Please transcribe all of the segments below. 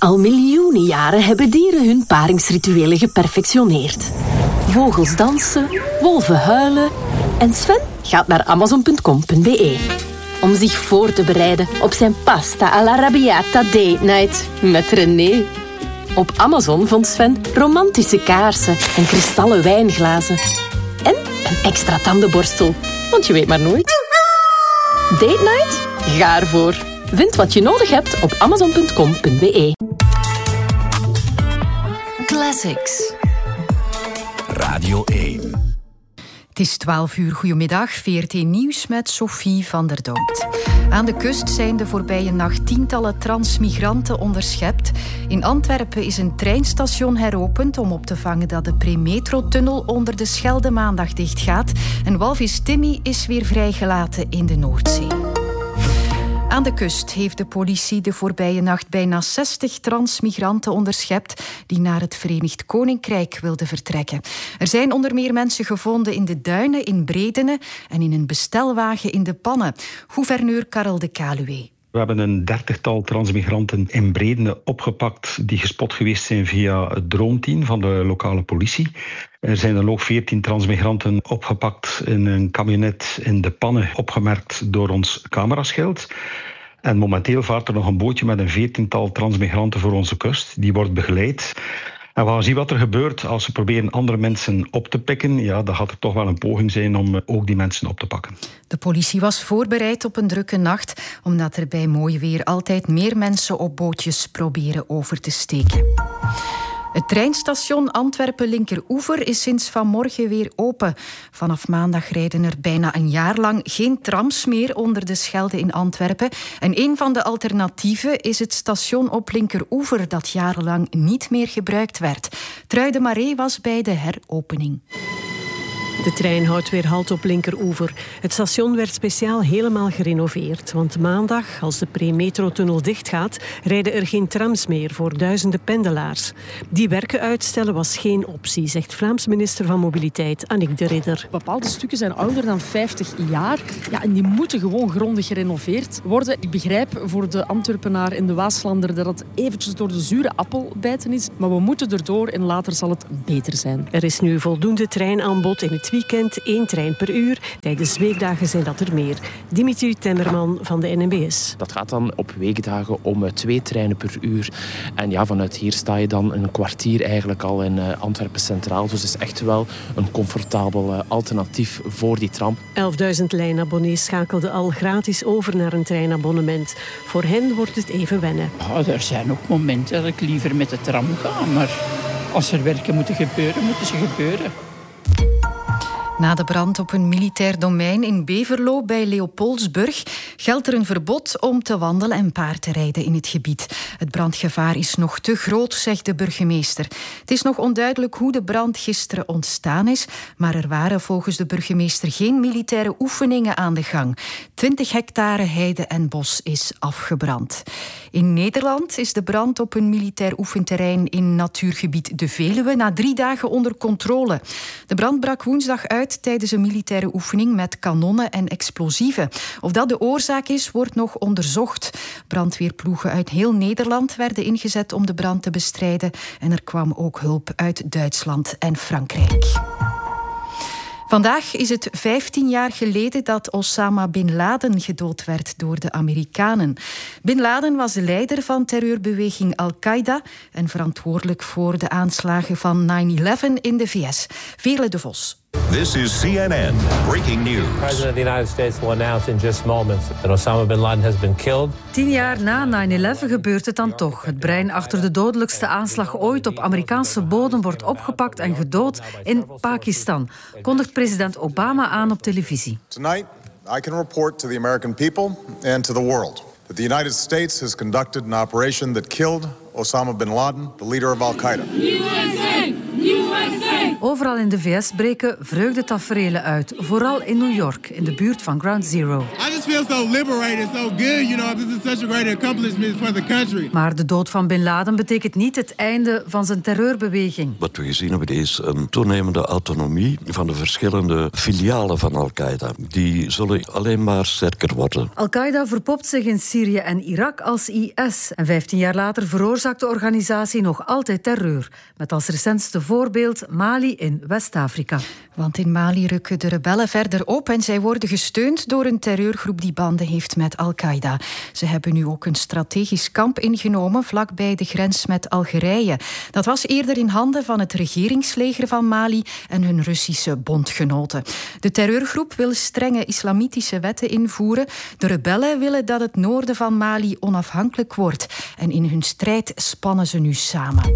Al miljoenen jaren hebben dieren hun paringsrituelen geperfectioneerd. Vogels dansen, wolven huilen en Sven gaat naar amazon.com.be om zich voor te bereiden op zijn pasta all'arrabbiata date night met René. Op Amazon vond Sven romantische kaarsen en kristallen wijnglazen. En een extra tandenborstel, want je weet maar nooit. Date night? Ga ervoor. Vind wat je nodig hebt op amazon.com.be. Classics. Radio 1. Het is 12 uur. Goedemiddag. VRT Nieuws met Sophie van der Dood. Aan de kust zijn de voorbije nacht tientallen transmigranten onderschept. In Antwerpen is een treinstation heropend om op te vangen dat de premetrotunnel onder de Schelde maandag dichtgaat. En walvis Timmy is weer vrijgelaten in de Noordzee. Aan de kust heeft de politie de voorbije nacht bijna 60 transmigranten onderschept die naar het Verenigd Koninkrijk wilden vertrekken. Er zijn onder meer mensen gevonden in de duinen in Bredene en in een bestelwagen in de Pannen. Gouverneur Karel de Kaluwe. We hebben een 30-tal transmigranten in Bredene opgepakt die gespot geweest zijn via het droomteam van de lokale politie. Er zijn dan ook 14 transmigranten opgepakt in een kabinet in de Pannen, opgemerkt door ons cameraschild. En momenteel vaart er nog een bootje met een 14-tal transmigranten voor onze kust. Die wordt begeleid. En we gaan zien wat er gebeurt als we proberen andere mensen op te pikken. Ja, dan gaat er toch wel een poging zijn om ook die mensen op te pakken. De politie was voorbereid op een drukke nacht, omdat er bij mooi weer altijd meer mensen op bootjes proberen over te steken. Het treinstation Antwerpen-Linkeroever is sinds vanmorgen weer open. Vanaf maandag rijden er bijna een jaar lang geen trams meer onder de Schelde in Antwerpen. En een van de alternatieven is het station op Linkeroever dat jarenlang niet meer gebruikt werd. Trui de Maree was bij de heropening. De trein houdt weer halt op Linkeroever. Het station werd speciaal helemaal gerenoveerd. Want maandag, als de premetrotunnel dichtgaat, rijden er geen trams meer voor duizenden pendelaars. Die werken uitstellen was geen optie, zegt Vlaams minister van Mobiliteit Annick de Ridder. Bepaalde stukken zijn ouder dan 50 jaar. Ja, en die moeten gewoon grondig gerenoveerd worden. Ik begrijp voor de Antwerpenaar en de Waaslander dat het eventjes door de zure appel bijten is. Maar we moeten erdoor en later zal het beter zijn. Er is nu voldoende treinaanbod in het weekend, 1 trein per uur. Tijdens weekdagen zijn dat er meer. Dimitri Temmerman van de NMBS. Dat gaat dan op weekdagen om 2 treinen per uur. En ja, vanuit hier sta je dan een kwartier eigenlijk al in Antwerpen Centraal. Dus het is echt wel een comfortabel alternatief voor die tram. 11.000 lijnabonnees schakelden al gratis over naar een treinabonnement. Voor hen wordt het even wennen. Ja, er zijn ook momenten dat ik liever met de tram ga. Maar als er werken moeten gebeuren, moeten ze gebeuren. Na de brand op een militair domein in Beverlo bij Leopoldsburg geldt er een verbod om te wandelen en paard te rijden in het gebied. Het brandgevaar is nog te groot, zegt de burgemeester. Het is nog onduidelijk hoe de brand gisteren ontstaan is, maar er waren volgens de burgemeester geen militaire oefeningen aan de gang. 20 hectare heide en bos is afgebrand. In Nederland is de brand op een militair oefenterrein in natuurgebied De Veluwe na 3 dagen onder controle. De brand brak woensdag uit tijdens een militaire oefening met kanonnen en explosieven. Of dat de oorzaak is, wordt nog onderzocht. Brandweerploegen uit heel Nederland werden ingezet om de brand te bestrijden en er kwam ook hulp uit Duitsland en Frankrijk. Vandaag is het 15 jaar geleden dat Osama Bin Laden gedood werd door de Amerikanen. Bin Laden was de leider van terreurbeweging Al-Qaeda en verantwoordelijk voor de aanslagen van 9/11 in de VS. Veerle de Vos. This is CNN breaking news. The President of the United States will announce in just moments that Osama bin Laden has been killed. 10 jaar na 9/11 gebeurt het dan toch. Het brein achter de dodelijkste aanslag ooit op Amerikaanse bodem wordt opgepakt en gedood in Pakistan, kondigt president Obama aan op televisie. Tonight, I can report to the American people and to the world that the United States has conducted an operation that killed Osama bin Laden, the leader of Al-Qaeda. USA! USA! Overal in de VS breken vreugdetaferelen uit. Vooral in New York, in de buurt van Ground Zero. I just feel so liberated, so good, you know, this is such a great accomplishment for the country. Maar de dood van Bin Laden betekent niet het einde van zijn terreurbeweging. Wat we gezien hebben is een toenemende autonomie van de verschillende filialen van Al-Qaeda. Die zullen alleen maar sterker worden. Al-Qaeda verpopt zich in Syrië en Irak als IS. En 15 jaar later veroorzaakt de organisatie nog altijd terreur. Met als recentste voorbeeld Mali in West-Afrika. Want in Mali rukken de rebellen verder op en zij worden gesteund door een terreurgroep die banden heeft met Al-Qaeda. Ze hebben nu ook een strategisch kamp ingenomen vlakbij de grens met Algerije. Dat was eerder in handen van het regeringsleger van Mali en hun Russische bondgenoten. De terreurgroep wil strenge islamitische wetten invoeren. De rebellen willen dat het noorden van Mali onafhankelijk wordt. En in hun strijd spannen ze nu samen.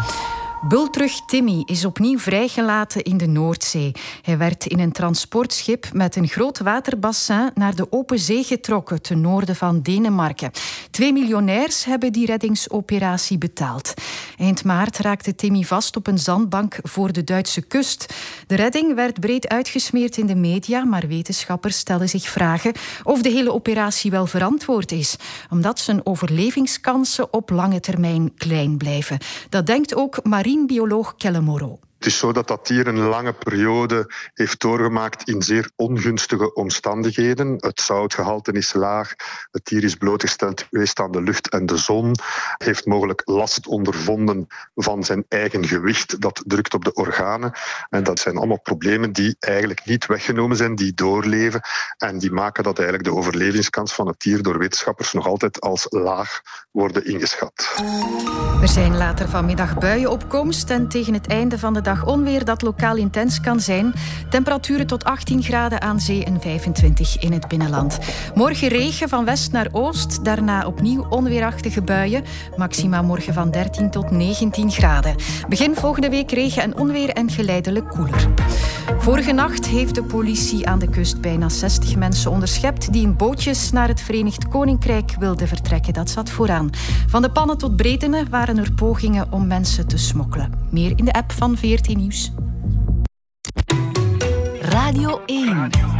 Bultrug Timmy is opnieuw vrijgelaten in de Noordzee. Hij werd in een transportschip met een groot waterbassin naar de open zee getrokken, ten noorden van Denemarken. 2 miljonairs hebben die reddingsoperatie betaald. Eind maart raakte Timmy vast op een zandbank voor de Duitse kust. De redding werd breed uitgesmeerd in de media, maar wetenschappers stellen zich vragen of de hele operatie wel verantwoord is, omdat zijn overlevingskansen op lange termijn klein blijven. Dat denkt ook marinebioloog Kelle Moreau. Het is zo dat dat dier een lange periode heeft doorgemaakt in zeer ongunstige omstandigheden. Het zoutgehalte is laag, het dier is blootgesteld geweest aan de lucht en de zon, heeft mogelijk last ondervonden van zijn eigen gewicht, dat drukt op de organen. En dat zijn allemaal problemen die eigenlijk niet weggenomen zijn, die doorleven en die maken dat eigenlijk de overlevingskans van het dier door wetenschappers nog altijd als laag worden ingeschat. Er zijn later vanmiddag buien op komst en tegen het einde van de dag onweer dat lokaal intens kan zijn. Temperaturen tot 18 graden aan zee en 25 in het binnenland. Morgen regen van west naar oost, daarna opnieuw onweerachtige buien. Maxima morgen van 13 tot 19 graden. Begin volgende week regen en onweer en geleidelijk koeler. Vorige nacht heeft de politie aan de kust bijna 60 mensen onderschept die in bootjes naar het Verenigd Koninkrijk wilden vertrekken. Dat zat vooraan. Van de Pannen tot Bredene waren er pogingen om mensen te smokkelen. Meer in de app van VRT Nieuws. Radio 1.